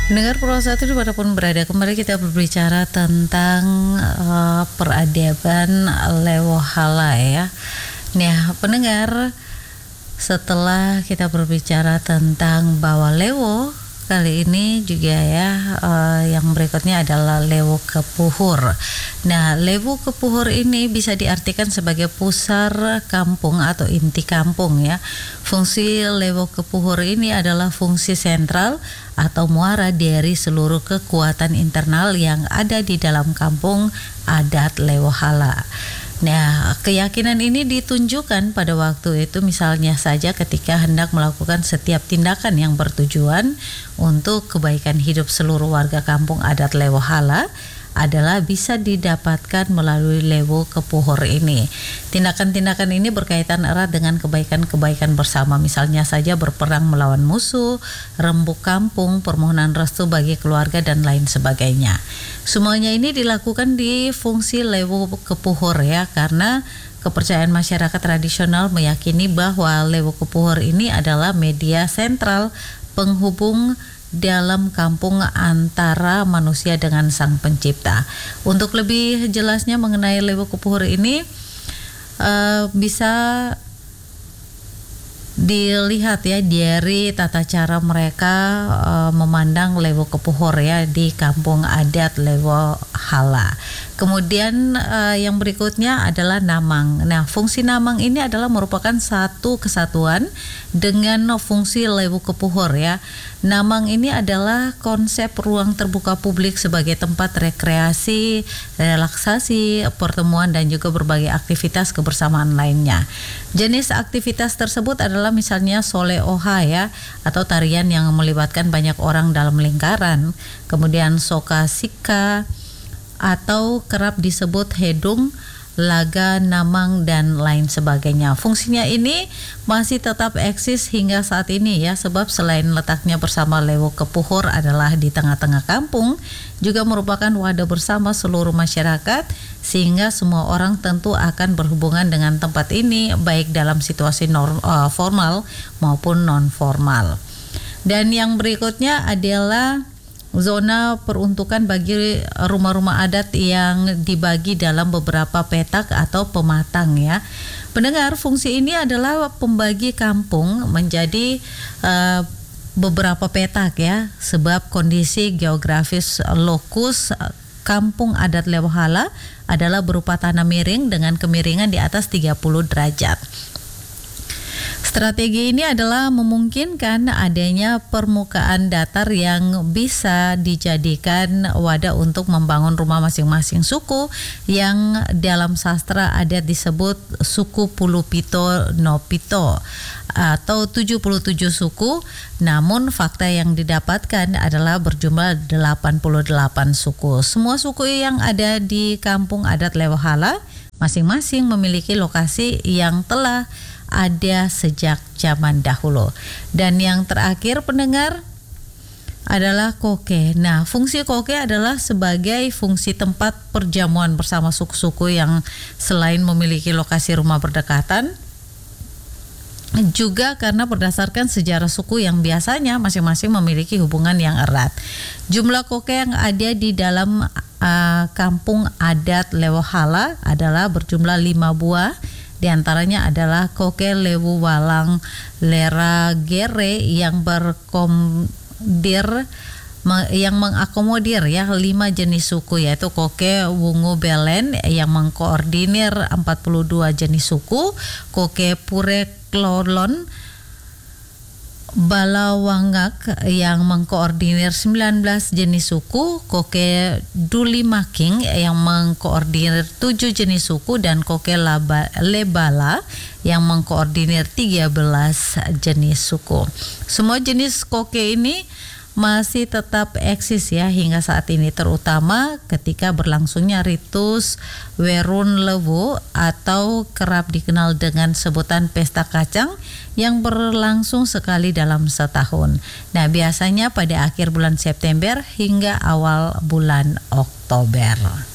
Mendengar Pro 1 dimanapun berada, kembali kita berbicara tentang peradaban Lewohala ya. Nah, pendengar, setelah kita berbicara tentang Bawa Lewo, kali ini juga ya yang berikutnya adalah Lewo Kepuhur. Nah, Lewo Kepuhur ini bisa diartikan sebagai pusar kampung atau inti kampung ya. Fungsi Lewo Kepuhur ini adalah fungsi sentral atau muara dari seluruh kekuatan internal yang ada di dalam kampung adat Lewohala. Nah, keyakinan ini ditunjukkan pada waktu itu misalnya saja ketika hendak melakukan setiap tindakan yang bertujuan untuk kebaikan hidup seluruh warga kampung adat Lewohala adalah bisa didapatkan melalui Lewo Kepuhur ini. Tindakan-tindakan ini berkaitan erat dengan kebaikan-kebaikan bersama, misalnya saja berperang melawan musuh, rembuk kampung, permohonan restu bagi keluarga dan lain sebagainya. Semuanya ini dilakukan di fungsi Lewo Kepuhur ya, karena kepercayaan masyarakat tradisional meyakini bahwa Lewo Kepuhur ini adalah media sentral penghubung dalam kampung antara manusia dengan Sang Pencipta. Untuk lebih jelasnya mengenai Lewo Kepuhur ini bisa dilihat ya dari tata cara mereka memandang Lewo Kepuhur ya di kampung adat Lewohala. Kemudian yang berikutnya adalah namang. Nah, fungsi namang ini adalah merupakan satu kesatuan dengan fungsi Lewo Kepuhur ya. Namang ini adalah konsep ruang terbuka publik sebagai tempat rekreasi, relaksasi, pertemuan dan juga berbagai aktivitas kebersamaan lainnya. Jenis aktivitas tersebut adalah misalnya sole oha ya, atau tarian yang melibatkan banyak orang dalam lingkaran. Kemudian soka sika atau kerap disebut hedung, laga, namang dan lain sebagainya. Fungsinya ini masih tetap eksis hingga saat ini ya, sebab selain letaknya bersama Lewo Kepuhur adalah di tengah-tengah kampung, juga merupakan wadah bersama seluruh masyarakat, sehingga semua orang tentu akan berhubungan dengan tempat ini baik dalam situasi formal maupun non formal. Dan yang berikutnya adalah zona peruntukan bagi rumah-rumah adat yang dibagi dalam beberapa petak atau pematang ya. Pendengar, fungsi ini adalah pembagi kampung menjadi beberapa petak ya, sebab kondisi geografis lokus kampung adat Lewohala adalah berupa tanah miring dengan kemiringan di atas 30 derajat. Strategi ini adalah memungkinkan adanya permukaan datar yang bisa dijadikan wadah untuk membangun rumah masing-masing suku yang dalam sastra adat disebut suku Pulupito Nopito atau 77 suku, namun fakta yang didapatkan adalah berjumlah 88 suku. Semua suku yang ada di kampung adat Lewohala masing-masing memiliki lokasi yang telah ada sejak zaman dahulu. Dan yang terakhir pendengar adalah koke. Nah, fungsi koke adalah sebagai fungsi tempat perjamuan bersama suku-suku yang selain memiliki lokasi rumah berdekatan, juga karena berdasarkan sejarah suku yang biasanya masing-masing memiliki hubungan yang erat. Jumlah koke yang ada di dalam kampung adat Lewohala adalah berjumlah 5 buah. Di antaranya adalah koke Lewu Walang Lera Gere yang mengakomodir ya 5 jenis suku, yaitu koke Wungu Belen yang mengkoordinir 42 jenis suku, koke Pure Klolon Balawangak yang mengkoordinir 19 jenis suku, koke Duli Making yang mengkoordinir 7 jenis suku, dan koke Lebala yang mengkoordinir 13 jenis suku. Semua jenis koke ini masih tetap eksis ya hingga saat ini, terutama ketika berlangsungnya ritus Werun Lewu atau kerap dikenal dengan sebutan pesta kacang yang berlangsung sekali dalam setahun. Nah, biasanya pada akhir bulan September hingga awal bulan Oktober.